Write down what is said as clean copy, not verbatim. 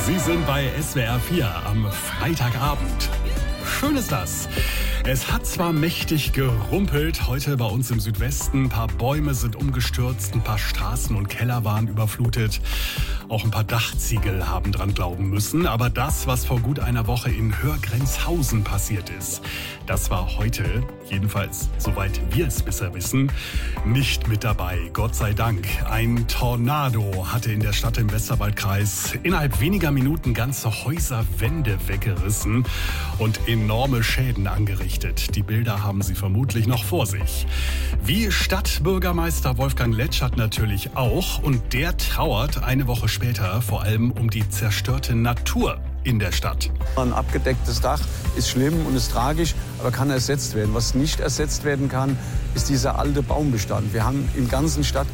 Sie sind bei SWR 4 am Freitagabend. Schön ist das. Es hat zwar mächtig gerumpelt, heute bei uns im Südwesten. Ein paar Bäume sind umgestürzt, ein paar Straßen und Keller waren überflutet. Auch ein paar Dachziegel haben dran glauben müssen. Aber das, was vor gut einer Woche in Hörgrenzhausen passiert ist, das war heute, jedenfalls soweit wir es bisher wissen, nicht mit dabei. Gott sei Dank. Ein Tornado hatte in der Stadt im Westerwaldkreis innerhalb weniger Minuten ganze Häuserwände weggerissen und enorme Schäden angerichtet. Die Bilder haben Sie vermutlich noch vor sich. Wie Stadtbürgermeister Wolfgang Letschert natürlich auch. Und der trauert eine Woche später vor allem um die zerstörte Natur in der Stadt. Ein abgedecktes Dach ist schlimm und ist tragisch, aber kann ersetzt werden. Was nicht ersetzt werden kann, ist dieser alte Baumbestand. Wir haben im ganzen Stadt